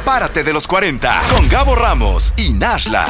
Párate de los 40 con Gabo Ramos y Nashla.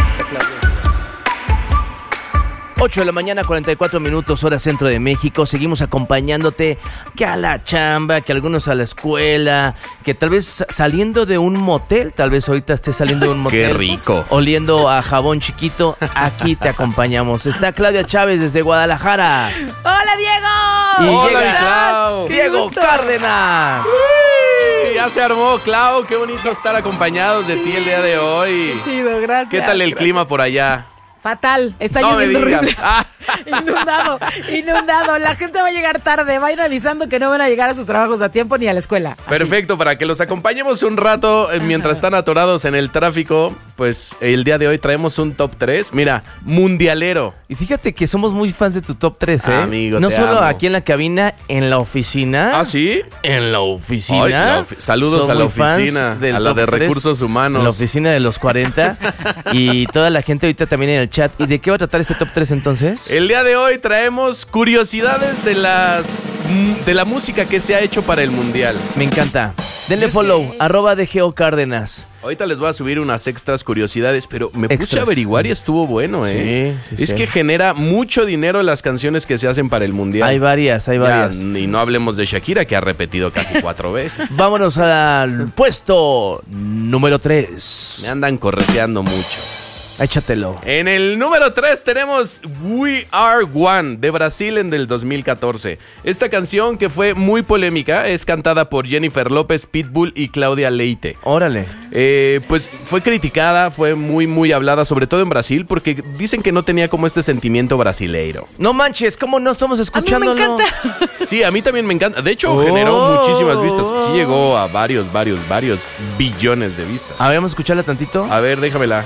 8 de la mañana, 44 minutos, hora centro de México. Seguimos acompañándote que a la chamba, que algunos a la escuela, que tal vez saliendo de un motel, tal vez ahorita estés saliendo de un motel. ¡Qué rico! Oliendo a jabón chiquito, aquí te acompañamos. Está Claudia Chávez desde Guadalajara. ¡Hola, Diego! Y ¡Hola, llega Clau! Diego Cárdenas. ¡Uy! Ya se armó, Clau. Qué bonito estar acompañados de ti el día de hoy. Qué chido, gracias. ¿Qué tal el clima por allá? Fatal, está No me lloviendo digas. horrible. Inundado. La gente va a llegar tarde, va a ir avisando que no van a llegar a sus trabajos a tiempo ni a la escuela. Así. Perfecto, para que los acompañemos un rato mientras están atorados en el tráfico, pues el día de hoy traemos un top 3. Mira, mundialero. Y fíjate que somos muy fans de tu top 3, ¿eh? Amigo, no te solo amo. aquí en la cabina, en la oficina. ¿Ah, sí? En la oficina. Ay, saludos Son a la muy fans oficina, del a la top de 3, recursos humanos. en la oficina de los 40. Y toda la gente ahorita también en el chat. ¿Y de qué va a tratar este top 3 entonces? El día de hoy traemos curiosidades de la música que se ha hecho para el mundial. Me encanta. Denle follow, @DGO Cárdenas. Ahorita les voy a subir unas extras curiosidades, pero me puse Extras. a averiguar y estuvo bueno, ¿eh? Sí, es sí. que genera mucho dinero las canciones que se hacen para el mundial. Hay varias. Ya, y no hablemos de Shakira, que ha repetido casi 4 veces. Vámonos al puesto número 3. Me andan correteando mucho. Échatelo. En el número 3 tenemos We Are One de Brasil en del 2014. Esta canción, que fue muy polémica, es cantada por Jennifer López, Pitbull y Claudia Leite. Órale. Pues fue criticada, fue muy hablada, sobre todo en Brasil, porque dicen que no tenía como este sentimiento brasileiro. No manches, ¿cómo no estamos A mí escuchándolo? me encanta. Sí, a mí también me encanta. De hecho, Oh. generó muchísimas vistas. Sí llegó a varios billones de vistas. A ver, vamos a escucharla tantito. A ver, déjamela.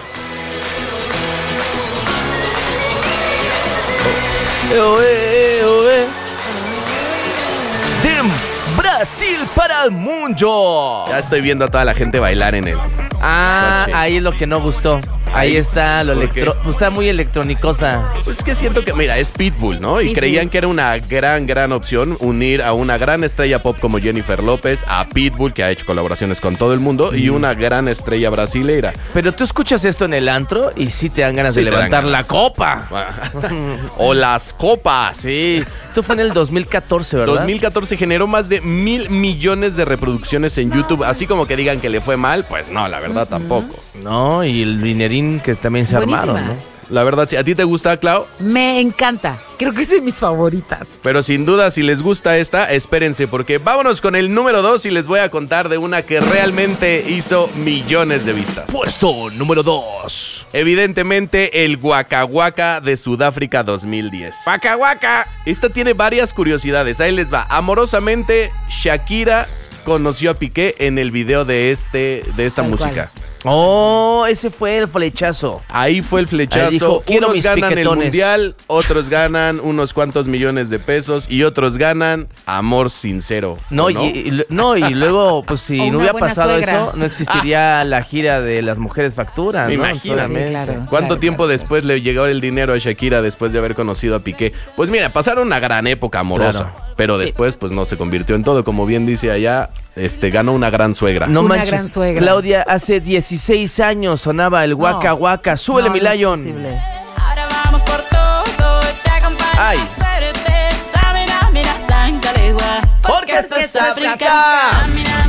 De Brasil para el mundo. Ya estoy viendo a toda la gente bailar en él. Coche. Ahí es lo que no gustó. Ahí Ahí. está lo ¿Por qué? está muy electronicosa. Pues es que siento que, mira, es Pitbull, ¿no? Y Pitbull. creían que era una gran opción unir a una gran estrella pop como Jennifer López, a Pitbull, que ha hecho colaboraciones con todo el mundo, y una gran estrella brasileira. Pero tú escuchas esto en el antro y sí te dan ganas Sí de te dan levantar ganas. la copa. O las copas. Sí. Esto fue en el 2014, ¿verdad? 2014 generó más de 1,000 millones de reproducciones en YouTube. Así como que digan que le fue mal, pues no, la verdad tampoco. No, y el dinerín que también se Buenísima. armaron, ¿no? La verdad, sí. ¿A ti te gusta, Clau? Me encanta. Creo que es de mis favoritas. Pero sin duda, si les gusta esta, espérense, porque vámonos con el número 2 y les voy a contar de una que realmente hizo millones de vistas. Puesto número 2. Evidentemente, el Waka Waka de Sudáfrica 2010. Waka Waka. Esta tiene varias curiosidades. Ahí les va. Amorosamente, Shakira conoció a Piqué en el video de esta Tal música. cual. Oh, ese fue el flechazo. Ahí fue el flechazo. Ahí dijo, quiero unos mis ganan piquetones. el mundial, otros ganan unos cuantos millones de pesos y otros ganan amor sincero. No, ¿o y luego, pues si O no una hubiera buena pasado suegra. eso, no existiría la gira de Las Mujeres Facturan, Me ¿no? imagino. Solamente. Sí, claro. ¿Cuánto Claro, tiempo claro. después le llegó el dinero a Shakira después de haber conocido a Piqué? Pues mira, pasaron una gran época amorosa. Claro. Pero Sí. después, pues no se convirtió en todo. Como bien dice allá, ganó una gran suegra. No Una manches, gran suegra. Claudia, hace 16 años sonaba el Waka No. Waka. Súbele, No, mi no es Lion. posible. Ahora vamos por todo, te acompaño Ay. a certeza, mira, Sancalegua. Porque esto es África. Mira,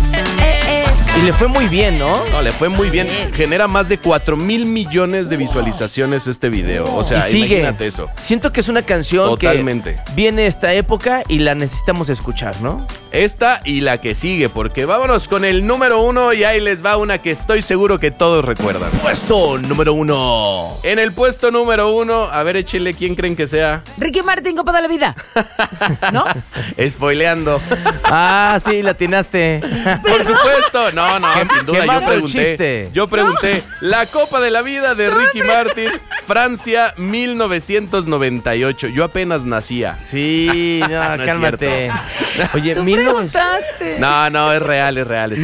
Y le fue muy bien, ¿no? No, le fue muy bien. Genera más de 4,000 millones de visualizaciones este video. O sea, Y sigue. imagínate eso. Siento que es una canción Totalmente. que viene esta época y la necesitamos escuchar, ¿no? Esta y la que sigue, porque vámonos con el número 1 y ahí les va una que estoy seguro que todos recuerdan. Puesto número 1. En el puesto número 1, a ver, échele, ¿quién creen que sea? Ricky Martin, Copa de la Vida. ¿No? Spoileando. Ah, sí, la atinaste. Por supuesto. No, sin duda. quemando el chiste. Yo pregunté. La Copa de la Vida de Ricky Martin, Francia, 1998. Yo apenas nacía. Sí, no, No es cálmate. Oye, Tú preguntaste. No, es real. Estoy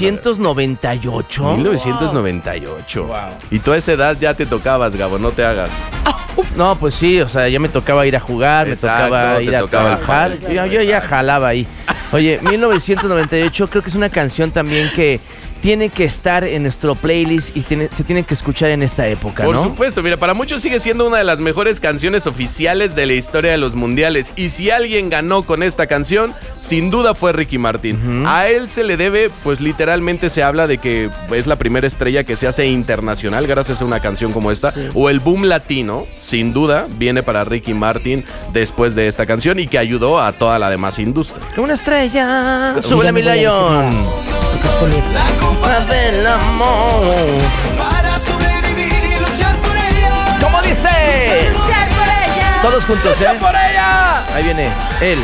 1998. molestando. 1998. Wow. Y tú a esa edad ya te tocabas, Gabo, no te hagas. No, pues sí, o sea, ya me tocaba ir a jugar, Exacto, me tocaba te ir a tocaba el trabajar. fútbol. Yo ya jalaba ahí. Oye, 1998 creo que es una canción también que tiene que estar en nuestro playlist y se tiene que escuchar en esta época, Por ¿no? supuesto, mira, para muchos sigue siendo una de las mejores canciones oficiales de la historia de los mundiales. Y si alguien ganó con esta canción, sin duda fue Ricky Martin. A él se le debe, pues literalmente se habla de que es la primera estrella que se hace internacional gracias a una canción como esta. Sí. O el boom latino, sin duda, viene para Ricky Martin después de esta canción y que ayudó a toda la demás industria. Una estrella. Ya Súbele a mi me voy a Lion. Porque es con él. Copa del amor. Para sobrevivir y luchar por ella. ¿Cómo dice? ¡Luchar por ella! Todos juntos, ¿eh? ¡Por ella! Ahí viene él.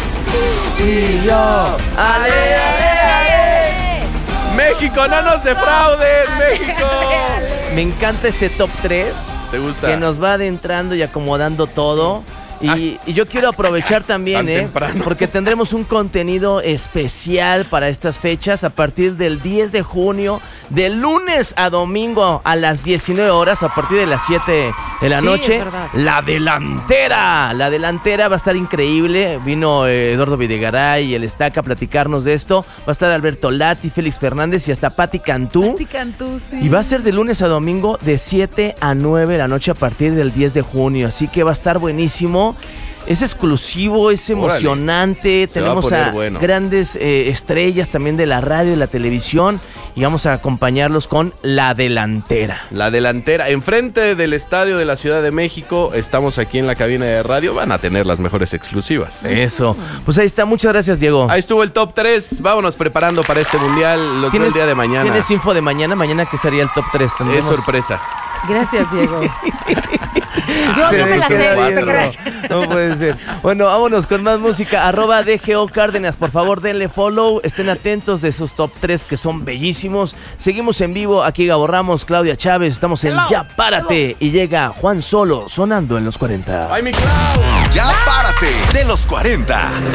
Y yo. ¡Ale, ale, ale! ¡México, no nos defrauden! ¡México! Me encanta este top 3. ¿Te gusta? Que nos va adentrando y acomodando todo. Y yo quiero aprovechar también, tan temprano. porque tendremos un contenido especial para estas fechas a partir del 10 de junio, de lunes a domingo a las 19 horas, a partir de las 7 de la Sí, noche. es verdad. La delantera. La delantera va a estar increíble. Vino Eduardo Videgaray y el Estaca a platicarnos de esto. Va a estar Alberto Lati, Félix Fernández y hasta Pati Cantú. Pati Cantú, sí. Y va a ser de lunes a domingo de 7 a 9 de la noche a partir del 10 de junio. Así que va a estar buenísimo. Es exclusivo, es emocionante. Se va a Tenemos poner a bueno. grandes estrellas también de la radio y la televisión. Y vamos a acompañarlos con La Delantera. La delantera, enfrente del Estadio de la Ciudad de México, estamos aquí en la cabina de radio, van a tener las mejores exclusivas. Eso. Pues ahí está. Muchas gracias, Diego. Ahí estuvo el top 3, vámonos preparando para este mundial, los veo el día de mañana. ¿Tienes info de mañana? Mañana que sería el top 3. Es sorpresa. Gracias, Diego. Yo Se no me la queda sé, ¿no bien te creas? No puede ser. Bueno, vámonos con más música. @DGO Cárdenas, por favor, denle follow. Estén atentos de esos top 3 que son bellísimos. Seguimos en vivo. Aquí Gabo Ramos, Claudia Chávez. Estamos en Ya Párate. Y llega Juan Solo sonando en los 40. ¡Ay, mi Clau! Ya párate de los 40.